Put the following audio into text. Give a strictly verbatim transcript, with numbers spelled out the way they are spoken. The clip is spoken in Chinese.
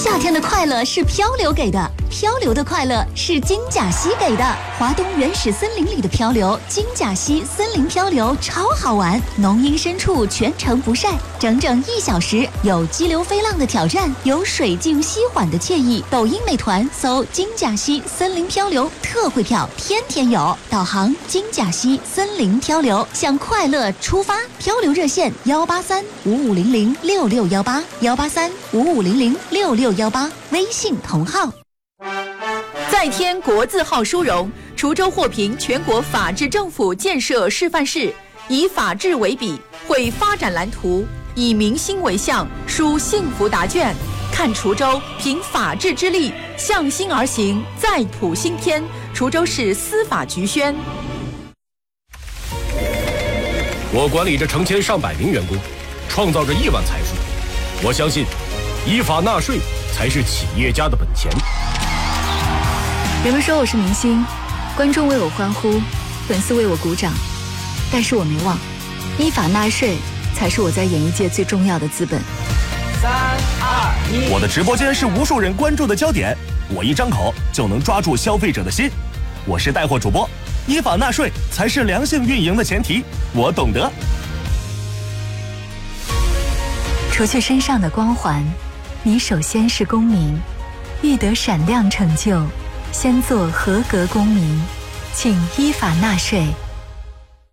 夏天的快乐是漂流给的，漂流的快乐是金甲溪给的。华东原始森林里的漂流，金甲溪森林漂流超好玩，浓荫深处全程不晒，整整一小时，有激流飞浪的挑战，有水静溪缓的惬意。抖音美团搜金甲溪森林漂流，特惠票天天有。导航金甲溪森林漂流，向快乐出发。漂流热线幺八三五五零零六六幺八幺八三五五零零六六幺八，微信同号。 再添国字号殊荣，滁州获评全国法治政府建设示范市，以法治为笔，绘发展蓝图，以民心为向，书幸福答卷。看滁州凭法治之力向心而行，再谱新篇。滁州市司法局宣。 我管理着成千上百名员工，创造着亿万财富。我相信，依法纳税才是企业家的本钱。 人们说我是明星，观众为我欢呼，粉丝为我鼓掌，但是我没忘，依法纳税才是我在演艺界最重要的资本。 三二一，我的直播间是无数人关注的焦点，我一张口就能抓住消费者的心。我是带货主播，依法纳税才是良性运营的前提，我懂得。 除去身上的光环，你首先是公民，欲得闪亮成就，先做合格公民，请依法纳税。